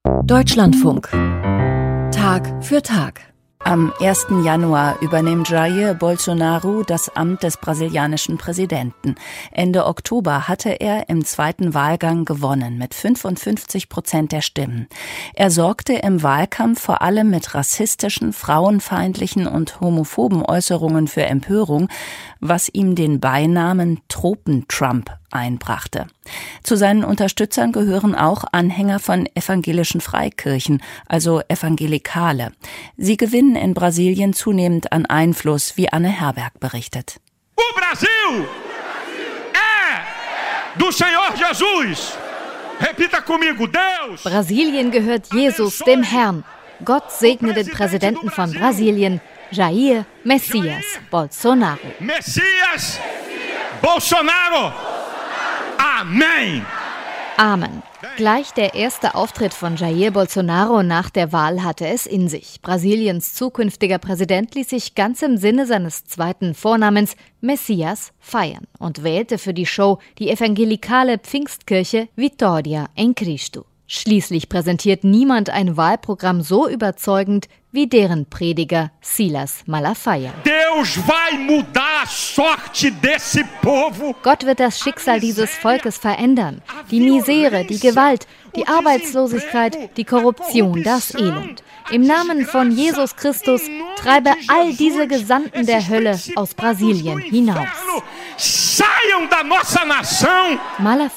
Deutschlandfunk. Tag für Tag. Am 1. Januar übernimmt Jair Bolsonaro das Amt des brasilianischen Präsidenten. Ende Oktober hatte er im zweiten Wahlgang gewonnen mit 55% der Stimmen. Er sorgte im Wahlkampf vor allem mit rassistischen, frauenfeindlichen und homophoben Äußerungen für Empörung, was ihm den Beinamen Tropen-Trump einbrachte. Zu seinen Unterstützern gehören auch Anhänger von evangelischen Freikirchen, also Evangelikale. Sie gewinnen in Brasilien zunehmend an Einfluss, wie Anne Herberg berichtet. O Brasil é do Senhor Jesus. Repita comigo, Deus. Brasilien gehört Jesus, dem Herrn. Gott segne den Präsidenten von Brasilien, Jair Messias Bolsonaro. Messias Bolsonaro. Amen. Amen. Gleich der erste Auftritt von Jair Bolsonaro nach der Wahl hatte es in sich. Brasiliens zukünftiger Präsident ließ sich ganz im Sinne seines zweiten Vornamens Messias feiern und wählte für die Show die evangelikale Pfingstkirche Vitória em Cristo. Schließlich präsentiert niemand ein Wahlprogramm so überzeugend wie deren Prediger Silas Malafaia. Deus vai mudar a sorte desse povo. Gott wird das Schicksal dieses Volkes verändern. Die Misere, die Gewalt, die Arbeitslosigkeit, die Korruption, das Elend. Im Namen von Jesus Christus treibe all diese Gesandten der Hölle aus Brasilien hinaus. Saiam da nossa nação.